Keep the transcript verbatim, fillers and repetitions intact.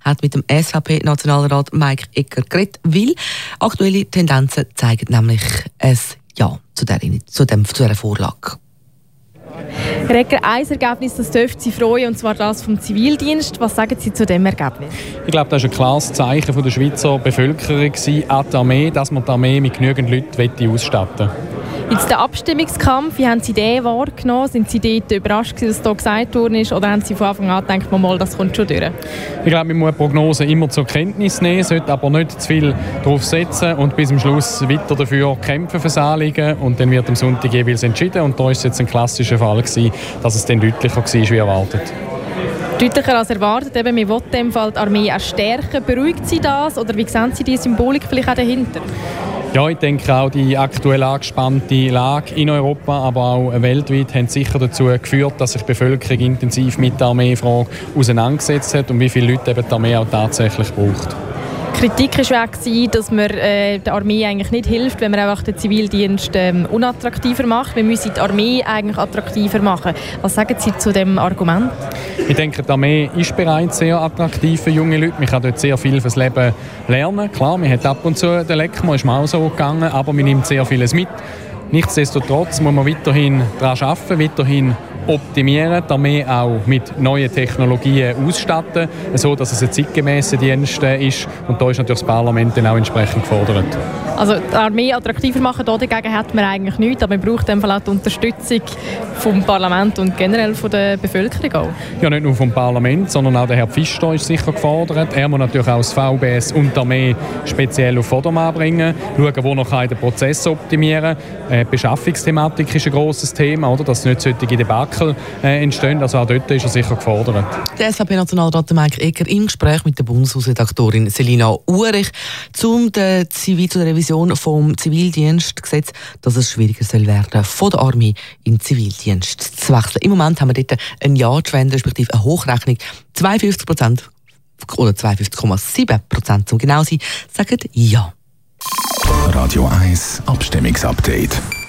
hat mit dem S V P-Nationalrat Mike Egger geredet, weil aktuelle Tendenzen zeigen nämlich ein Ja zu, der, zu, dem, zu dieser Vorlage. Herr Egger, ein Ergebnis, das dürfte Sie freuen, und zwar das vom Zivildienst. Was sagen Sie zu dem Ergebnis? Ich glaube, das war ein klares Zeichen von der Schweizer Bevölkerung an die Armee, dass man die Armee mit genügend Leuten ausstatten will. Jetzt der Abstimmungskampf, wie haben Sie den wahrgenommen? Sind Sie dort überrascht, dass das hier gesagt worden ist, oder haben Sie von Anfang an gedacht, mal, das kommt schon durch? Ich glaube, man muss Prognosen immer zur Kenntnis nehmen, sollte aber nicht zu viel darauf setzen und bis zum Schluss weiter dafür kämpfen für das Anliegen. Und dann wird am Sonntag jeweils entschieden. Und da war es jetzt ein klassischer Fall gewesen, dass es dann deutlicher war, wie erwartet. Deutlicher als erwartet, eben, wir wollen in dem Fall die Armee auch stärken. Beruhigt Sie das, oder wie sehen Sie die Symbolik vielleicht auch dahinter? Ja, ich denke auch, die aktuell angespannte Lage in Europa, aber auch weltweit, haben sicher dazu geführt, dass sich die Bevölkerung intensiv mit der Armeefrage auseinandergesetzt hat und wie viele Leute eben die Armee auch tatsächlich braucht. Die Kritik war auch, dass man äh, der Armee eigentlich nicht hilft, wenn man einfach den Zivildienst ähm, unattraktiver macht. Wir müssen die Armee eigentlich attraktiver machen. Was sagen Sie zu dem Argument? Ich denke, die Armee ist bereits sehr attraktiv für junge Leute. Man kann dort sehr viel fürs Leben lernen. Klar, man hat ab und zu den Leckmann, ist mir auch so gegangen, aber man nimmt sehr vieles mit. Nichtsdestotrotz muss man weiterhin daran arbeiten, weiterhin optimieren, die Armee auch mit neuen Technologien ausstatten, so dass es ein zeitgemäßer Dienst ist. Und da ist natürlich das Parlament dann auch entsprechend gefordert. Also die Armee attraktiver machen, dagegen hat man eigentlich nichts, aber man braucht in dem Fall auch die Unterstützung vom Parlament und generell von der Bevölkerung auch. Ja, nicht nur vom Parlament, sondern auch der Herr Pfister ist sicher gefordert. Er muss natürlich auch das V B S und die Armee speziell auf Vordermann bringen, schauen, wo noch den Prozess optimieren kann. Die Beschaffungsthematik ist ein grosses Thema, oder? Dass nicht solche Debakel äh, entstehen. Also auch dort ist er sicher gefordert. Der S V P-Nationalrat Mike Egger im Gespräch mit der Bundeshausredaktorin Selina Urich zum der Zivil zu der Revision vom Zivildienstgesetz, dass es schwieriger soll werden, von der Armee in den Zivildienst zu wechseln. Im Moment haben wir dort ein Ja-Trend, respektive eine Hochrechnung. zweiundfünfzig Prozent oder zweiundfünfzig Komma sieben Prozent, um genau zu sein, sagen Ja. Radio eins Abstimmungsupdate.